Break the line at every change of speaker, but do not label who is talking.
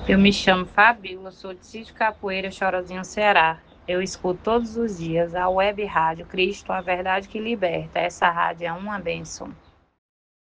Eu me chamo Fabíola, sou de Sítio Capoeira, Chorozinho, Ceará. Eu escuto todos os dias a web rádio Cristo, a verdade que liberta. Essa rádio é uma bênção.